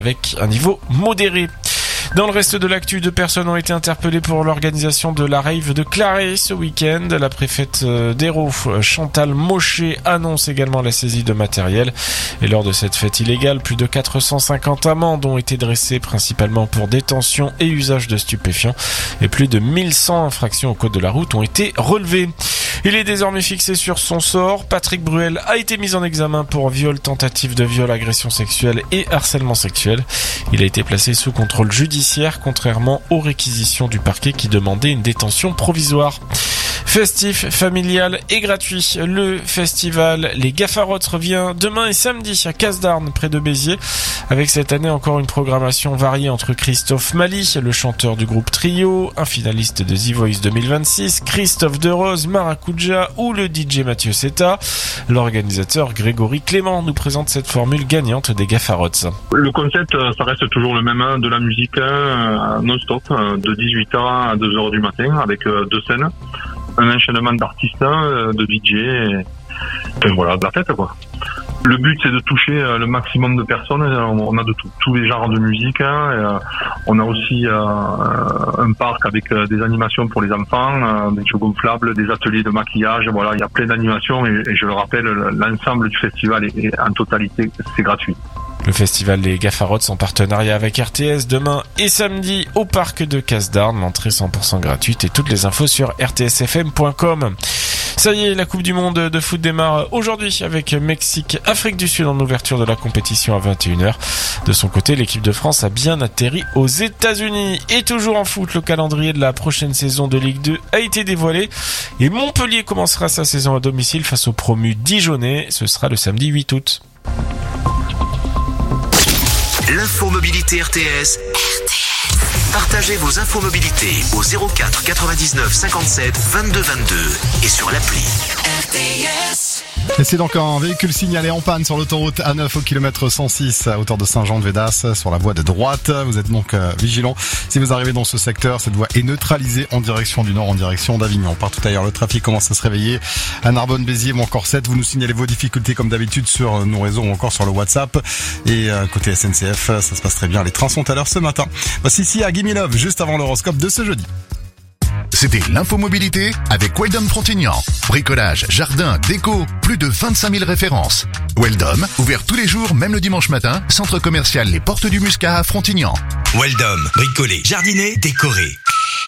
avec un niveau modéré. Dans le reste de l'actu, 2 personnes ont été interpellées pour l'organisation de la rave de Claré ce week-end. La préfète d'Hérault, Chantal Mochet, annonce également la saisie de matériel. Et lors de cette fête illégale, plus de 450 amendes ont été dressées, principalement pour détention et usage de stupéfiants. Et plus de 1100 infractions au code de la route ont été relevées. Il est désormais fixé sur son sort. Patrick Bruel a été mis en examen pour viol, tentative de viol, agression sexuelle et harcèlement sexuel. Il a été placé sous contrôle judiciaire, contrairement aux réquisitions du parquet qui demandait une détention provisoire. Festif, familial et gratuit. Le festival Les Gaffarottes revient demain et samedi à Casdarnes, près de Béziers, avec cette année encore une programmation variée entre Christophe Mali, le chanteur du groupe Trio, un finaliste de The Voice 2026, Christophe Derose, Maracuja ou le DJ Mathieu Seta. L'organisateur Grégory Clément nous présente cette formule gagnante des Gaffarottes. Le concept, ça reste toujours le même, de la musique non-stop, de 18h à 2h du matin, avec 2 scènes. Un enchaînement d'artistes, de DJ, et voilà, de la fête, quoi. Le but, c'est de toucher le maximum de personnes. On a de tous les genres de musique. On a aussi un parc avec des animations pour les enfants, des jeux gonflables, des ateliers de maquillage. Voilà, il y a plein d'animations et je le rappelle, l'ensemble du festival est en totalité, c'est gratuit. Le festival Les Gaffarottes en partenariat avec RTS demain et samedi au parc de Casdarnes. L'entrée 100% gratuite et toutes les infos sur rtsfm.com. Ça y est, la Coupe du Monde de foot démarre aujourd'hui avec Mexique-Afrique du Sud en ouverture de la compétition à 21h. De son côté, l'équipe de France a bien atterri aux États-Unis. Et toujours en foot, le calendrier de la prochaine saison de Ligue 2 a été dévoilé. Et Montpellier commencera sa saison à domicile face au promu Dijonais. Ce sera le samedi 8 août. L'infomobilité RTS. Partagez vos infomobilités au 04 99 57 22 22 et sur l'appli RTS. Et c'est donc un véhicule signalé en panne sur l'autoroute A9 au kilomètre 106 à hauteur de Saint-Jean-de-Védas sur la voie de droite. Vous êtes donc vigilant. Si vous arrivez dans ce secteur, cette voie est neutralisée en direction du nord, en direction d'Avignon. Partout ailleurs, le trafic commence à se réveiller. À Narbonne, Béziers ou encore 7, vous nous signalez vos difficultés comme d'habitude sur nos réseaux ou encore sur le WhatsApp. Et côté SNCF, ça se passe très bien. Les trains sont à l'heure ce matin. Voici ici à Gimme Love, juste avant l'horoscope de ce jeudi. C'était l'infomobilité avec Weldom Frontignan. Bricolage, jardin, déco, plus de 25 000 références. Weldom, ouvert tous les jours, même le dimanche matin, centre commercial Les Portes du Muscat à Frontignan. Weldom, bricoler, jardiner, décorer.